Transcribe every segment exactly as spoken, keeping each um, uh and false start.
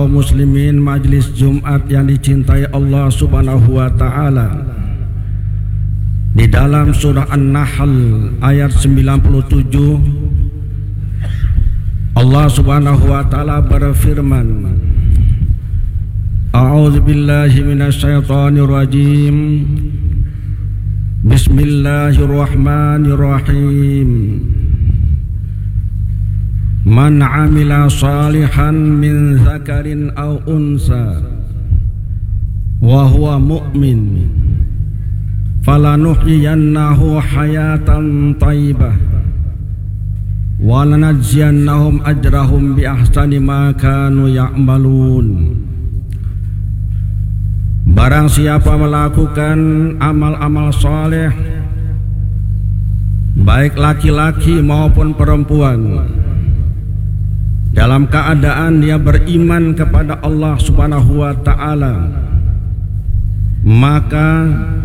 Muslimin, majelis Jumat yang dicintai Allah Subhanahu wa taala. Di dalam surah An-Nahl ayat sembilan puluh tujuh, Allah Subhanahu wa taala berfirman, A'udzu billahi minasyaitonir rajim. Bismillahirrahmanirrahim. Man 'amila salihan min dzakarin aw unsa wa huwa mu'min falanuhyiyannahu hayatan thayyibah wa lanajziyannahum ajrahum bi ahsani ma kanu ya'malun. Barang siapa melakukan amal-amal saleh, baik laki-laki maupun perempuan, dalam keadaan dia beriman kepada Allah Subhanahu wa taala, maka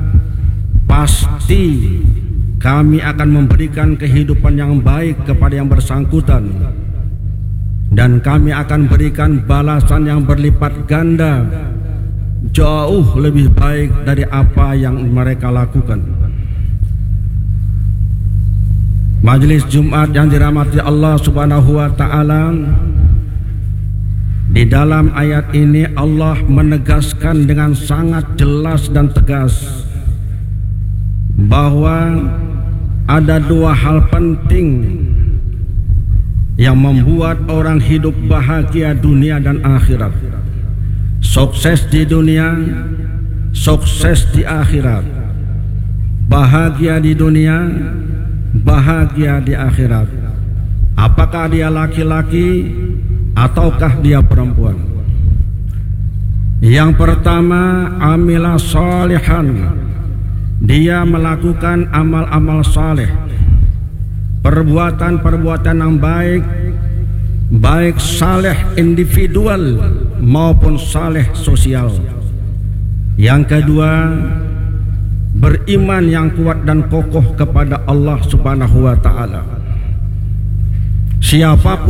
pasti kami akan memberikan kehidupan yang baik kepada yang bersangkutan, dan kami akan berikan balasan yang berlipat ganda, jauh lebih baik dari apa yang mereka lakukan. Majelis Jumat yang dirahmati Allah Subhanahu wa taala, di dalam ayat ini Allah menegaskan dengan sangat jelas dan tegas bahwa ada dua hal penting yang membuat orang hidup bahagia dunia dan akhirat. Sukses di dunia, sukses di akhirat. Bahagia di dunia, bahagia di akhirat. Apakah dia laki-laki ataukah dia perempuan? Yang pertama, amila salihan. Dia melakukan amal-amal saleh, perbuatan-perbuatan yang baik, baik saleh individual maupun saleh sosial. Yang kedua, beriman yang kuat dan kokoh kepada Allah Subhanahu wa taala. Siapapun